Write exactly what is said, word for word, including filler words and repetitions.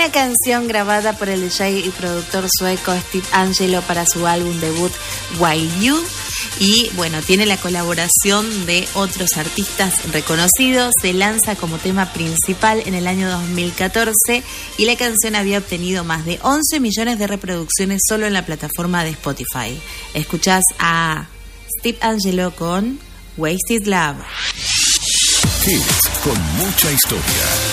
una canción grabada por el D J y productor sueco Steve Angello para su álbum debut Wild You. Y bueno, tiene la colaboración de otros artistas reconocidos. Se lanza como tema principal en el año dos mil catorce y la canción había obtenido más de once millones de reproducciones solo en la plataforma de Spotify. Escuchás a Steve Angello con Wasted Love. Hits con mucha historia.